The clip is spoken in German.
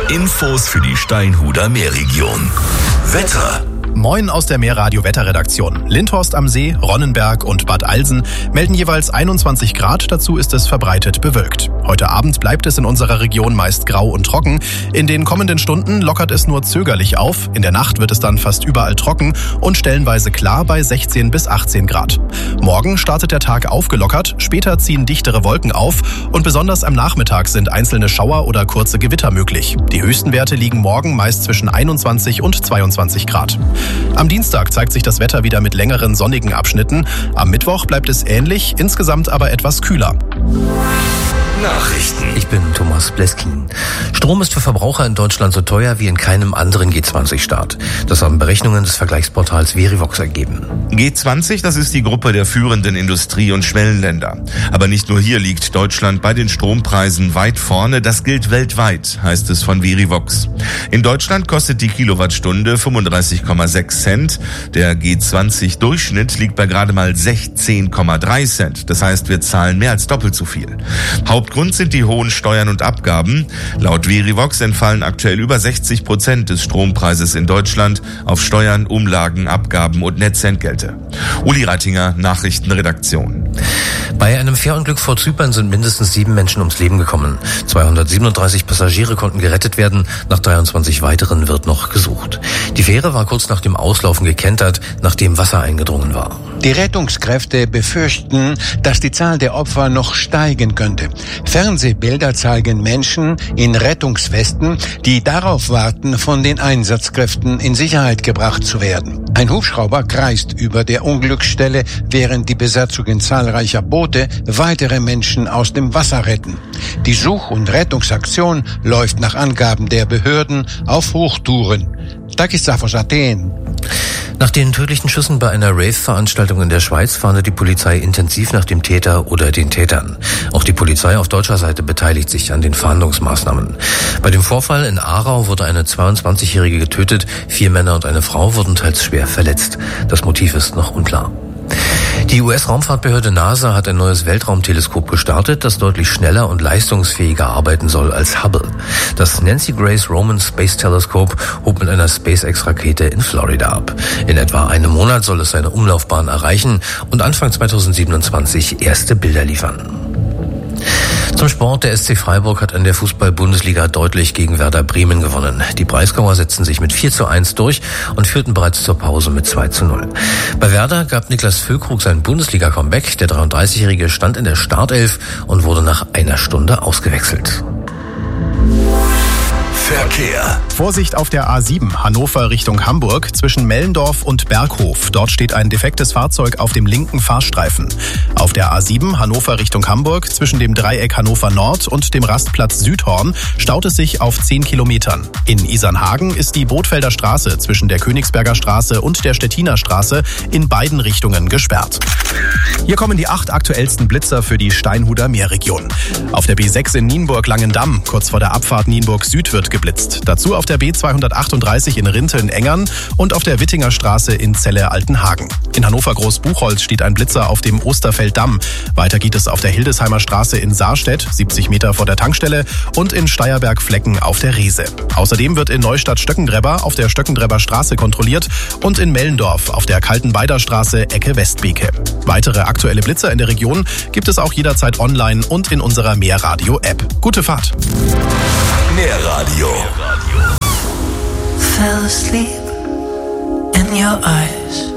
Infos für die Steinhuder Meerregion. Wetter. Moin aus der Meerradio-Wetterredaktion. Lindhorst am See, Ronnenberg und Bad Alsen melden jeweils 21 Grad, dazu ist es verbreitet bewölkt. Heute Abend bleibt es in unserer Region meist grau und trocken. In den kommenden Stunden lockert es nur zögerlich auf. In der Nacht wird es dann fast überall trocken und stellenweise klar bei 16 bis 18 Grad. Morgen startet der Tag aufgelockert, später ziehen dichtere Wolken auf und besonders am Nachmittag sind einzelne Schauer oder kurze Gewitter möglich. Die höchsten Werte liegen morgen meist zwischen 21 und 22 Grad. Am Dienstag zeigt sich das Wetter wieder mit längeren sonnigen Abschnitten. Am Mittwoch bleibt es ähnlich, insgesamt aber etwas kühler. Nachrichten. Ich bin Thomas Bleskin. Strom ist für Verbraucher in Deutschland so teuer wie in keinem anderen G20-Staat. Das haben Berechnungen des Vergleichsportals Verivox ergeben. G20, das ist die Gruppe der führenden Industrie- und Schwellenländer. Aber nicht nur hier liegt Deutschland bei den Strompreisen weit vorne. Das gilt weltweit, heißt es von Verivox. In Deutschland kostet die Kilowattstunde 35,6 Cent. Der G20-Durchschnitt liegt bei gerade mal 16,3 Cent. Das heißt, wir zahlen mehr als doppelt so viel. Hauptgrund sind die hohen Steuern und Abgaben. Laut Verivox entfallen aktuell über 60% des Strompreises in Deutschland auf Steuern, Umlagen, Abgaben und Netzentgelte. Uli Reitinger, Nachrichtenredaktion. Bei einem Fährunglück vor Zypern sind mindestens 7 Menschen ums Leben gekommen. 237 Passagiere konnten gerettet werden. Nach 23 weiteren wird noch gesucht. Die Fähre war kurz nach dem Auslaufen gekentert, nachdem Wasser eingedrungen war. Die Rettungskräfte befürchten, dass die Zahl der Opfer noch steigen könnte. Fernsehbilder zeigen Menschen in Rettungswesten, die darauf warten, von den Einsatzkräften in Sicherheit gebracht zu werden. Ein Hubschrauber kreist über der Unglücksstelle, während die Besatzungen zahlreicher Boote weitere Menschen aus dem Wasser retten. Die Such- und Rettungsaktion läuft nach Angaben der Behörden auf Hochtouren. Takis Safos, Athen. Nach den tödlichen Schüssen bei einer Rave-Veranstaltung in der Schweiz fahndet die Polizei intensiv nach dem Täter oder den Tätern. Auch die Polizei auf deutscher Seite beteiligt sich an den Fahndungsmaßnahmen. Bei dem Vorfall in Aarau wurde eine 22-Jährige getötet, 4 Männer und eine Frau wurden teils schwer verletzt. Das Motiv ist noch unklar. Die US-Raumfahrtbehörde NASA hat ein neues Weltraumteleskop gestartet, das deutlich schneller und leistungsfähiger arbeiten soll als Hubble. Das Nancy Grace Roman Space Telescope hob mit einer SpaceX-Rakete in Florida ab. In etwa einem Monat soll es seine Umlaufbahn erreichen und Anfang 2027 erste Bilder liefern. Zum Sport. Der SC Freiburg hat in der Fußball-Bundesliga deutlich gegen Werder Bremen gewonnen. Die Breisgauer setzten sich mit 4:1 durch und führten bereits zur Pause mit 2:0. Bei Werder gab Niklas Füllkrug sein Bundesliga-Comeback. Der 33-Jährige stand in der Startelf und wurde nach einer Stunde ausgewechselt. Verkehr. Vorsicht auf der A7 Hannover Richtung Hamburg zwischen Mellendorf und Berghof. Dort steht ein defektes Fahrzeug auf dem linken Fahrstreifen. Auf der A7 Hannover Richtung Hamburg zwischen dem Dreieck Hannover Nord und dem Rastplatz Südhorn staut es sich auf 10 Kilometern. In Isernhagen ist die Bootfelder Straße zwischen der Königsberger Straße und der Stettiner Straße in beiden Richtungen gesperrt. Hier kommen die 8 aktuellsten Blitzer für die Steinhuder Meerregion. Auf der B6 in Nienburg-Langendam, kurz vor der Abfahrt Nienburg Süd, wird geblitzt. Dazu auf der B238 in Rinteln-Engern und auf der Wittinger Straße in Celle-Altenhagen. In Hannover-Groß-Buchholz steht ein Blitzer auf dem Osterfelddamm. Weiter geht es auf der Hildesheimer Straße in Saarstedt, 70 Meter vor der Tankstelle, und in Steierberg-Flecken auf der Rehse. Außerdem wird in Neustadt-Stöckendrebber auf der Stöckendrebber Straße kontrolliert und in Mellendorf auf der Kaltenbeider Straße Ecke Westbeke. Weitere aktuelle Blitzer in der Region gibt es auch jederzeit online und in unserer Meerradio-App. Gute Fahrt! Meerradio. Fell asleep in your eyes.